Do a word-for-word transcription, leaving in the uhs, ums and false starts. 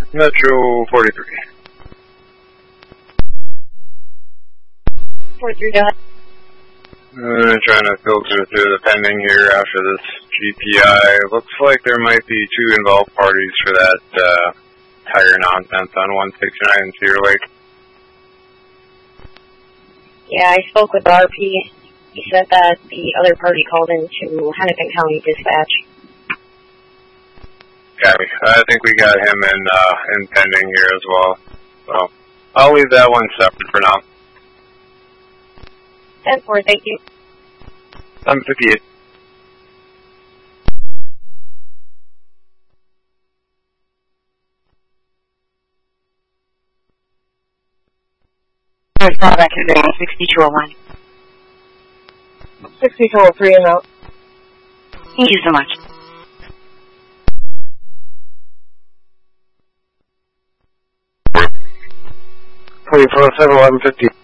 Metro forty-three. forty-three, go ahead. Uh, trying to filter through the pending here after this G P I. Looks like there might be two involved parties for that uh, tire nonsense on one sixty-nine Cedar Lake. Yeah, I spoke with R P. He said that the other party called into Hennepin County Dispatch. Copy. I think we got him in, uh, in pending here as well. So I'll leave that one separate for now. ten four, thank you. seven fifty-eight. First call back to sixty-two oh one. sixty-two oh three and out. Thank you so much. twenty-four oh seven, eleven fifty.